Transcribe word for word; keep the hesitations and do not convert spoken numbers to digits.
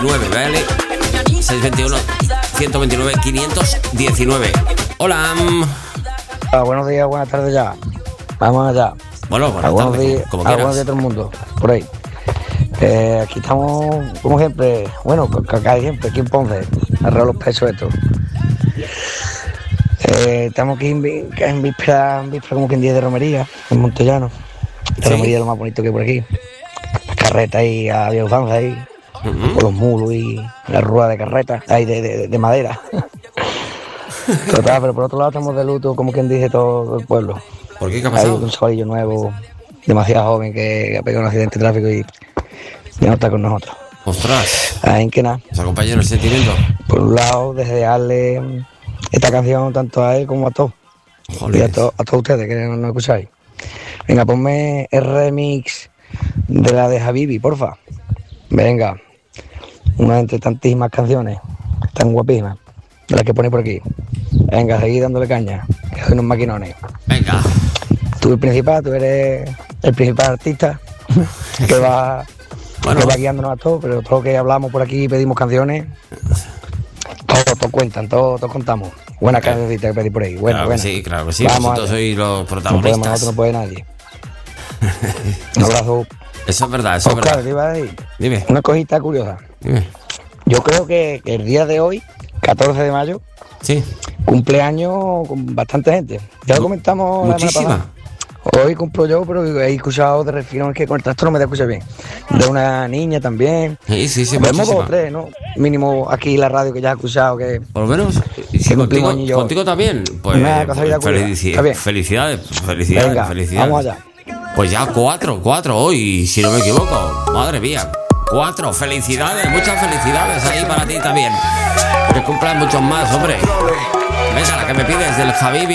nueve, ¿vale? seiscientos veintiuno, ciento veintinueve, quinientos diecinueve. Hola. Ah, buenos días, buenas tardes ya. Vamos allá. Bueno, buenas buenos tardes, días, como a quieras. buenos días a todo el mundo, por ahí. Eh, aquí estamos, como siempre, bueno, acá siempre, aquí en Ponce, arreglo los pesos esto. Eh, estamos aquí en, vi- en víspera, en víspera como que en día de romería, en Montellano. La Sí. romería es lo más bonito que hay por aquí. Las carretas ahí, había usanza ahí, Ujú. con los mulos y la rueda de carreta, ahí de, de, de madera. Total, pero por otro lado estamos de luto, como quien dice, todo el pueblo. ¿Por qué? ¿Qué ha Hay pasado? un chavalillo nuevo, demasiado joven, que ha pegado un accidente de tráfico y ya no está con nosotros. Ostras, Ahí que nada, ¿os acompaña en el sentimiento? por un lado, desde darle esta canción tanto a él como a todos. Y a, Joder. to- a todos ustedes que no, no escucháis. Venga, ponme el remix de la de Habibi, porfa. Venga, una entre tantísimas canciones, tan guapísimas, de las que pone por aquí. Venga, seguid dándole caña, que soy unos maquinones. Venga. Tú el principal, tú eres el principal artista que va, Bueno. que va guiándonos a todos, pero todo lo que hablamos por aquí y pedimos canciones, todos todos cuentan, todos todos contamos. Buena Okay. cancioncita que pedí por ahí, buena, Claro buena. que sí, claro que sí. Vamos Vosotros allá. sois los No podemos protagonistas. nosotros, no puede nadie. Un abrazo. Eso es verdad, eso es Oscar, verdad. te iba a decir Dime, una cosita curiosa. dime. Yo creo que, que el día de hoy, catorce de mayo, Sí, cumpleaños con bastante gente. Ya lo Mu- comentamos la semana muchísima. pasada. Hoy cumplo yo, pero he escuchado de refirón que con el tractor no me te escucha bien. De una niña también. Sí, sí, sí, Vemos dos o muchísima. tres, ¿no? Mínimo aquí la radio que ya he escuchado que... Por lo menos, y si Que cumplimos contigo, añillo. contigo también, pues, Una casualidad pues curiosa. felici- Está bien. felicidades, felicidades, Venga, felicidades. vamos allá. Pues ya cuatro, cuatro hoy, si no me equivoco. Madre mía, cuatro, felicidades, muchas felicidades ahí para ti también. Que cumplan muchos más, hombre. Venga, la que me pides del Habibi.